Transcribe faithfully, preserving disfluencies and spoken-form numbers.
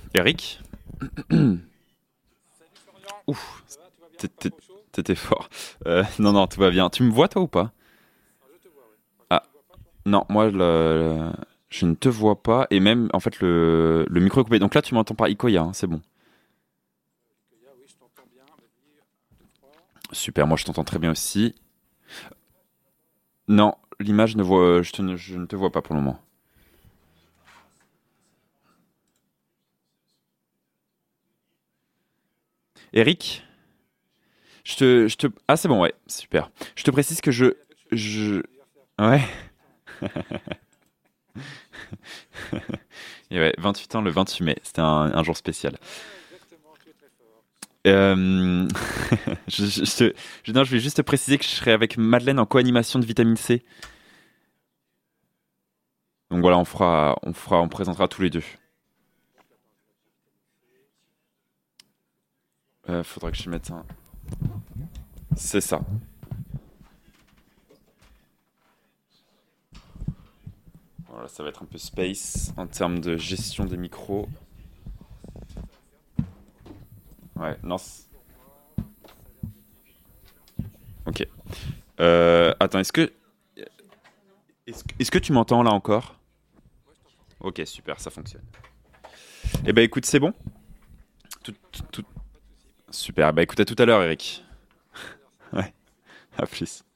Eric? Ouf, t'é- t'é- t'étais fort. Euh, non, non, tout va bien. Tu me vois toi ou pas? Ah, non, moi le- je ne te vois pas et même en fait le, le micro est coupé. Donc là tu m'entends par Ikoya, hein, c'est bon. Super, moi je t'entends très bien aussi. Non, l'image ne voit, je, te ne je ne te vois pas pour le moment. Eric, je te, je te, ah c'est bon, ouais, super. Je te précise que je, je, ouais, et ouais, vingt-huit ans le vingt-huit mai, c'était un, un jour spécial. Euh, je, je, je te- je- non, je vais juste te préciser que je serai avec Madeleine en co-animation de Vitamine C. Donc voilà, on fera, on fera, on présentera tous les deux. Euh, faudra que je mette un. C'est ça. Voilà, ça va être un peu space en termes de gestion des micros. Ouais, non. c'est- Ok. Euh, attends, est-ce que, est-ce, que est-ce que tu m'entends là encore? Ok, super, ça fonctionne. Eh ben écoute, c'est bon. Tout, tout- tout- Super. Bah écoute, à tout à l'heure, Eric. Ouais, à plus.